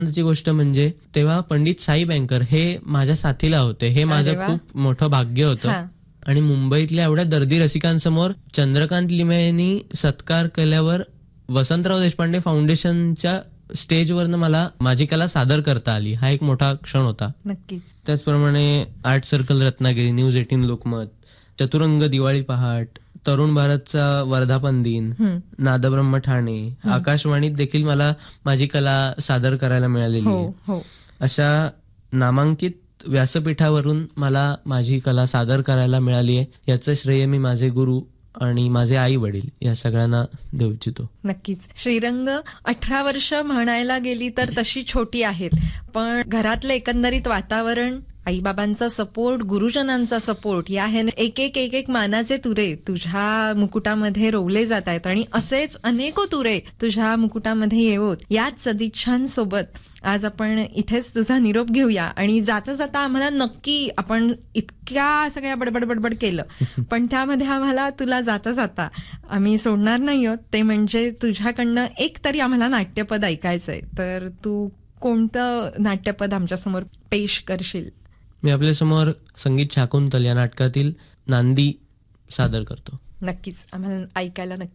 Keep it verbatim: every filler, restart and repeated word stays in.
ची गोष्ट म्हणजे तेव्हा पंडित साई बँकर हे माझ्या साथीला होते. हे माझं खूप मोठं भाग्य होतं. आणि मुंबईतल्या एवढ्या दर्दी रसिकांसमोर चंद्रकांत लिमये यांनी सत्कार केल्यावर वसंतराव देशपांडे फाउंडेशनच्या स्टेजवरनं मला माझी कला सादर करता आली. हा एक मोठा क्षण होता. नक्कीच. त्याचप्रमाणे art circle Ratnagiri, news eighteen Lokmat, चतुरंग दिवाळी पहाट, तरुण भारतचा वर्धापन दिन, नादब्रह्म ठाणे, आकाशवाणीत देखील मला माझी कला सादर करायला मिळालेली आहे. अशा नामांकित व्यासपीठावरून मला माझी कला सादर करायला मिळाली आहे. याचं श्रेय मी माझे गुरु आणि माझे आई वडील या सगळ्यांना देऊ इच्छितो. नक्कीच. श्रीरंग अठरा वर्ष म्हणायला गेली तर तशी छोटी आहेत, पण घरातलं एकंदरीत वातावरण, आईबाबांचा सपोर्ट, गुरुजनांचा सपोर्ट या हे एक एक एक एक मानाचे तुरे तुझ्या मुकुटामध्ये रोवले जात आहेत. आणि असेच अनेको तुरे तुझ्या मुकुटामध्ये येवोत याच सदिच्छांसोबत आज आपण इथेच तुझा निरोप घेऊया. आणि जाता जाता आम्हाला नक्की, आपण इतक्या सगळ्या बडबड बडबड केलं, पण त्यामध्ये आम्हाला तुला जाता जाता आम्ही सोडणार नाही आहोत ते म्हणजे तुझ्याकडनं एक तरी आम्हाला नाट्यपद ऐकायचंय. तर तू कोणतं नाट्यपद आमच्यासमोर पेश करशील? मी आपल्या समोर संगीत शाकुंतल या नाटकातील नांदी सादर करतो. नक्कीच, आम्हाला ऐकायला नक्की